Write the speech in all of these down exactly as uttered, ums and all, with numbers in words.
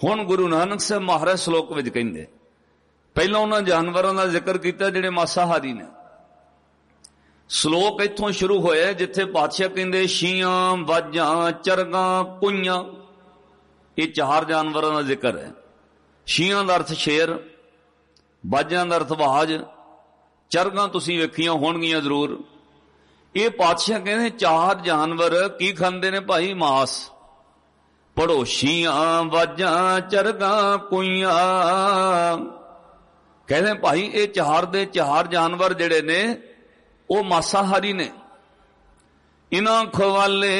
हुण गुरु नानक साहब महाराज श्लोक विच कहिंदे, पहलां उन्हां जानवरां दा जिक्र कीता जिहड़े मासाहारी ने। श्लोक इत्थों शुरू होया जिथे पातशाह कहिंदे शीयां, बाजां, चरगां, कुइयां, ये चार जानवरां दा जिक्र है। शीयां दा अर्थ शेर, बाजां दा अर्थ बाज, चरगां तुसीं वेखियां होणगीਆਂ जरूर। ये पातशाह कहते चार जानवर की खांदे ने भाई? मास। पढ़ो शीयां, बाजां, चरगां, कुइयां। कहते भाई ये चार दे चार जानवर जिहड़े ने वो मासाहारी ने। इन्हां खवाले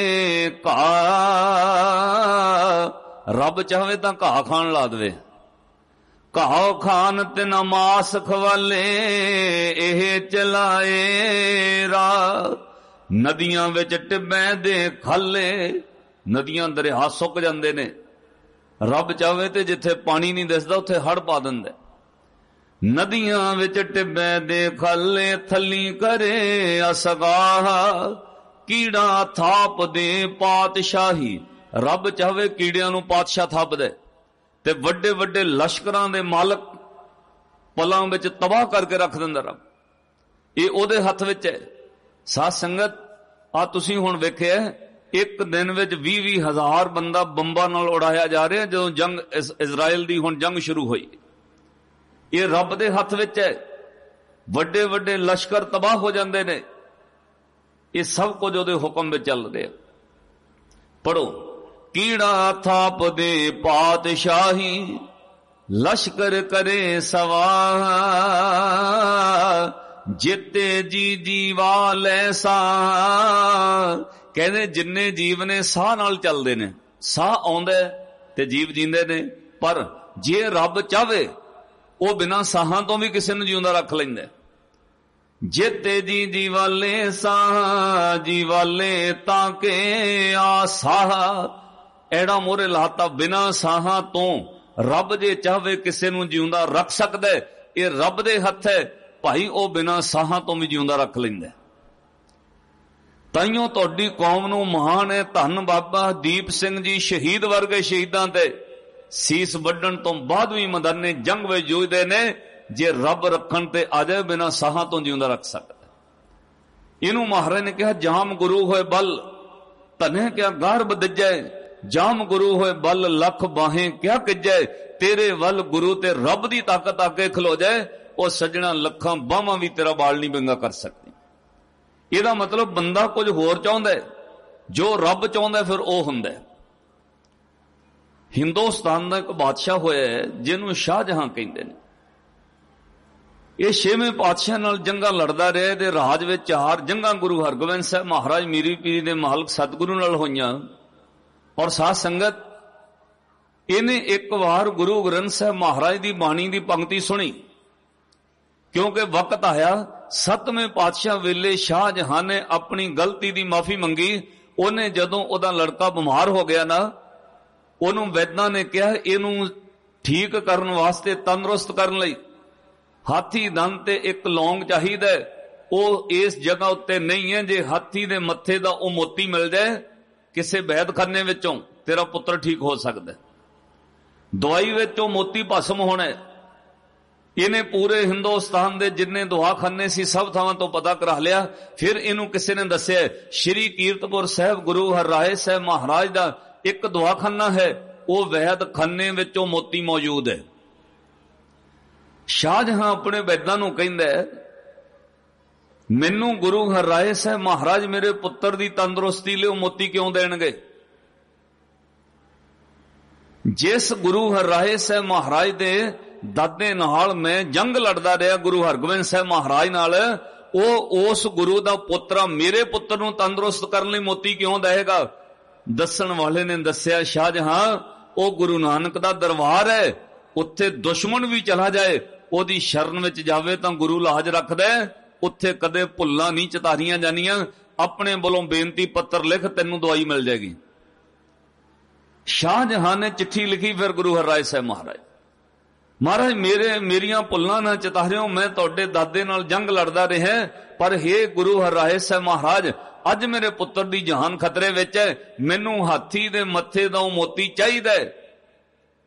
घाह, रब चाहे तो घाह खाण ला दे। घाह खान ते ना मास खवाले, एह चलाए राह। नदियां विच टिब्बे दे खाले, नदियां दरिया सुक जांदे ने। रब चाहे ते जिथे पानी नहीं दिसदा उत्थे हड़ पा दिंदा। नदियां विच टिब्बे दे खाले, थली करे असगाह। कीड़ा थाप दे पातशाही, रब चाहे कीड़ियां नूं पातशाह थाप दे ते वड्डे वड्डे लश्करां दे मालक पलां विच तबाह करके रख दिंदा रब। ये ओदे हथ विच है। साध संगत आ तुसीं हुण वेखिआ एक दिन विच ਵੀਹ ਵੀਹ हज़ार बंदा बंबां नाल उड़ाया जा रहा जदों जंग इजराइल दी हुण जंग शुरू हुई। ये रब दे हथ विच है। वड्डे वड्डे लश्कर तबाह हो जांदे ने। ये सब कुछ उहदे हुक्म विच चल रहा। पढ़ो कीड़ा थाप दे पातशाही, लश्कर करे सवाह। जिते जी जीवा लैसा, कहते जिन्ने जीव ने साह नाल चलते ने, साह आउंदा ते जीव जींदे ने। पर जे रब चाहे वो बिना साहां तो भी किसी नूं जिउंदा रख लैंदा। जिते जी जीवाले साह, जीवाले ताके आ साह। एड़ा मोरे लाता बिना साहां तो रब जे चाहे किसी नूं जिउंदा रख सकदा है। ये रब दे हथ है भाई, वो बिना साहां तो भी जिउंदा रख लैंदा। ताइयों तुहाडी कौम नूं महान है धन बाबा दीप सिंह जी शहीद वर्गे शहीदां ते सीस वड्डण तो बाद भी मदाने जंग विच जूझदे ने। जे रब रखण ते आ जाए बिना साहां तो जिउंदा रख सकदा। इनू महाराज ने कहा जाम गुरु होए बल, धने क्या गर्भ दिजै। जाम गुरु होए बल, लख बाहें क्या किजै। तेरे वल गुरु ते रब दी ताकत आके खलो जाए, वो सजना लखां बाहां भी तेरा बाल नहीं बिंगा कर सकती। ਇਹਦਾ मतलब बंदा कुछ होर चाहुंदा है, जो रब चाहुंदा फिर वो हुंदा है। हिंदुस्तान का एक बादशाह होया है जिन्होंने शाहजहां कहते हैं। ये छेवें पातशाह नाल जंगा लड़दा रहा ते राज विच चार जंगा गुरु हरगोबिंद साहब महाराज मीरी पीरी दे मालक सतगुरु नाल होईयां। और साध संगत इन्हें एक बार गुरु ग्रंथ साहब महाराज की बाणी की पंक्ति सुनी, क्योंकि वक्त आया सतवें पातशाह वेले शाहजहां ने अपनी गलती की माफी मंगी। उन्हें जदों ओदा लड़का बीमार हो गया ना, उन्होंने वैद्यां ने कहा इनू ठीक करने वास्ते तंदुरुस्त करने लई हाथी दंद ते एक लौंग चाहिदा है। वो इस जगह उत्ते नहीं है। जे हाथी दे मत्थे दा वो मोती मिल जाए किसी वैदखाने विचों, तेरा पुत्र ठीक हो सकता है। दवाई विचों मोती भस्म होना है। इन्हें पूरे हिंदुस्तान दे जिन्ने दवाखाने सी सब थावां तो पता करा लिया। फिर इनू किसी ने दस्या श्री कीरतपुर साहब गुरु हरराय साहब महाराज दा एक दवाखाना है, वो वैद खाने विचों मोती मौजूद है। शाहजहां अपने वैद्यां नूं कहंदा है, मैनू गुरु हरराय साहब महाराज मेरे पुत्र की तंदुरुस्ती लिए मोती क्यों देणगे? जिस गुरु हरराय साहब महाराज दे दादे नाल मैं जंग लड़दा रहा गुरु हरगोबिंद साहब महाराज नाल, ओ उस गुरु दा पुत्रा मेरे पुत्र नूं तंदुरुस्त करने लई मोती क्यों देगा? दस्सण वाले ने दस्सिया शाहजहां ओ गुरु नानक दा दरबार है, उत्थे दुश्मन भी चला जाए ओदी शरण विच जावे तां गुरु लाज रखदा है। उत्थे कदे भुल्लां नहीं चतारियां जानियां। अपने वालों बेनती पत्र लिख, तैनूं दवाई मिल जाएगी। शाहजहां ने चिट्ठी लिखी फिर गुरु हरराय साहब महाराज, महाराज मेरे मेरिया भुल्लां ना चतारियों, मैं तुहाडे दादे नाल जंग लड़दा रहा, पर हे गुरु हरराय साहब महाराज अज मेरे पुत्र दी जान खतरे विच है। मैनू हाथी दे मत्थे दा मोती चाहिदा है।